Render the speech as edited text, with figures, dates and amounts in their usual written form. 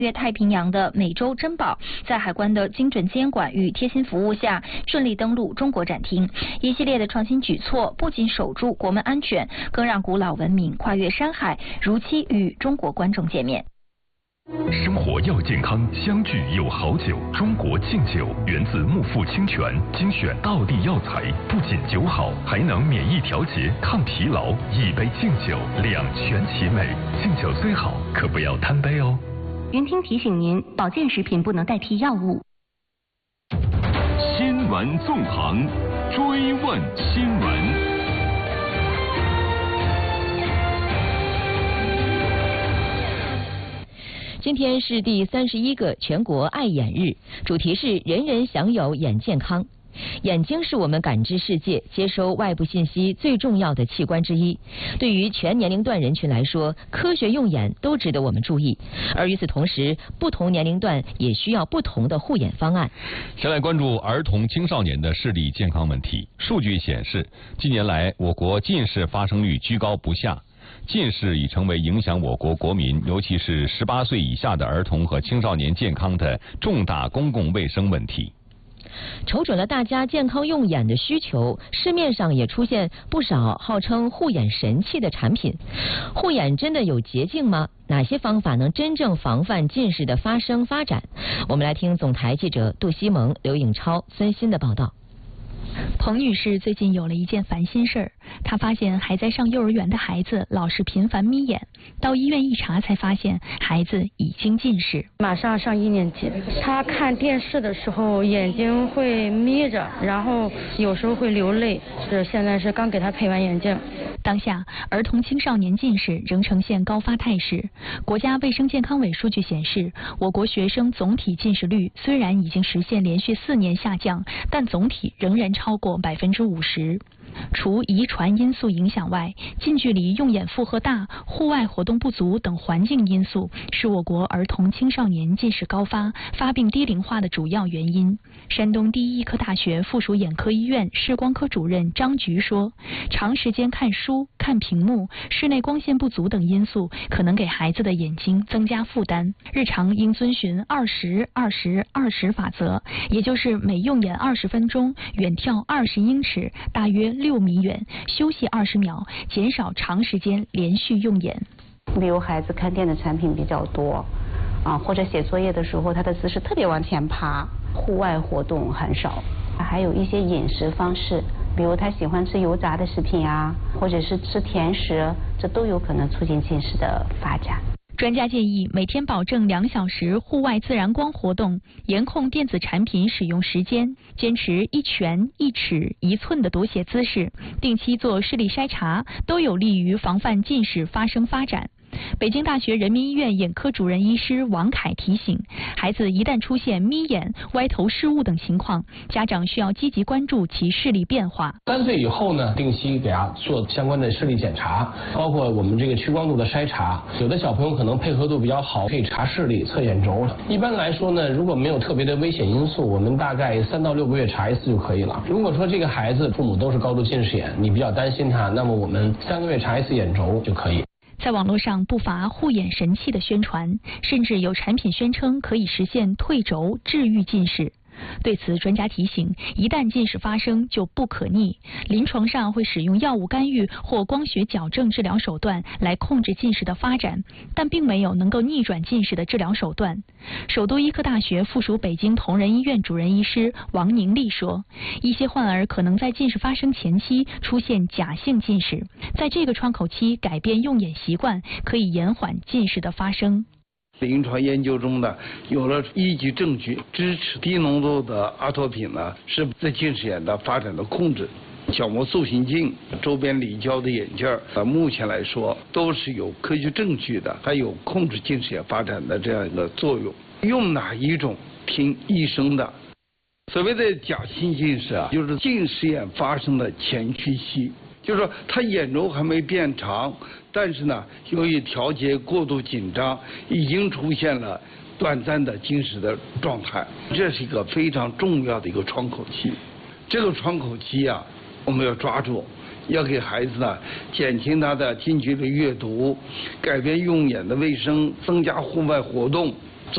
越太平洋的美洲珍宝，在海关的精准监管与贴心服务下，顺利登陆中国展厅。一系列的创新举措，不仅守住国门安全，更让古老文明跨越山海，如期与中国观众见面。 生活要健康，相聚有好酒。中国劲酒源自木富清泉，精选道地药材，不仅酒好，还能免疫调节、抗疲劳。一杯劲酒，两全其美。劲酒虽好，可不要贪杯哦。 云听提醒您，保健食品不能代替药物。 新闻纵横，追问新闻。 今天是第31个全国爱眼日，主题是人人享有眼健康。眼睛是我们感知世界、接收外部信息最重要的器官之一。对于全年龄段人群来说，科学用眼都值得我们注意。而与此同时，不同年龄段也需要不同的护眼方案。 先来关注儿童青少年的视力健康问题。数据显示，近年来我国近视发生率居高不下。近视已成为影响我国国民，尤其是18岁以下的儿童和青少年健康的重大公共卫生问题。 瞅准了大家健康用眼的需求，市面上也出现不少号称护眼神器的产品。护眼真的有捷径吗？哪些方法能真正防范近视的发生发展？我们来听总台记者杜西蒙、刘颖超、孙鑫的报道。 彭女士最近有了一件烦心事儿，她发现还在上幼儿园的孩子老是频繁眯眼，到医院一查才发现孩子已经近视。 马上上1年级，他看电视的时候眼睛会眯着，然后有时候会流泪，现在是刚给他配完眼镜。 当下儿童青少年近视仍呈现高发态势。国家卫生健康委数据显示，我国学生总体近视率虽然已经实现连续4年下降，但总体仍然超过50%。除遗传因素影响外，近距离用眼负荷大、户外活动不足等环境因素是我国儿童青少年近视高发、发病低龄化的主要原因。山东第一医科大学附属眼科医院视光科主任张菊说，长时间看书、看屏幕、室内光线不足等因素可能给孩子的眼睛增加负担。日常应遵循20-20-20法则，也就是每用眼20分钟，远眺20英尺，大约6米远，休息20秒，减少长时间连续用眼。 比如孩子看电子产品比较多或者写作业的时候他的姿势特别往前趴，户外活动很少。还有一些饮食方式，比如他喜欢吃油炸的食品或者是吃甜食，这都有可能促进近视的发展。 专家建议每天保证2小时户外自然光活动，严控电子产品使用时间，坚持1拳、1尺、1寸的读写姿势，定期做视力筛查，都有利于防范近视发生发展。北京大学人民医院眼科主任医师王凯提醒，孩子一旦出现眯眼、歪头视物等情况，家长需要积极关注其视力变化。 3岁以后呢，定期给他做相关的视力检查，包括我们这个屈光度的筛查。有的小朋友可能配合度比较好，可以查视力、测眼轴。一般来说呢，如果没有特别的危险因素，我们大概3到6个月查一次就可以了。如果说这个孩子父母都是高度近视眼，你比较担心他，那么我们3个月查一次眼轴就可以。 在网络上不乏护眼神器的宣传，甚至有产品宣称可以实现退轴治愈近视。对此，专家提醒，一旦近视发生就不可逆，临床上会使用药物干预或光学矫正治疗手段来控制近视的发展，但并没有能够逆转近视的治疗手段。首都医科大学附属北京同仁医院主任医师王宁丽说，一些患儿可能在近视发生前期出现假性近视，在这个窗口期改变用眼习惯，可以延缓近视的发生。 临床研究中呢，有了依据证据支持低浓度的阿托品呢是对近视眼的发展的控制。角膜塑形镜、周边离焦的眼镜目前来说都是有科学证据的，它有控制近视眼发展的这样一个作用。用哪一种听医生的。所谓的假性近视就是近视眼发生的前驱期。就是说，他眼轴还没变长，但是呢，由于调节过度紧张，已经出现了短暂的近视的状态。这是一个非常重要的一个窗口期。这个窗口期我们要抓住，要给孩子呢减轻他的近距离阅读，改变用眼的卫生，增加户外活动。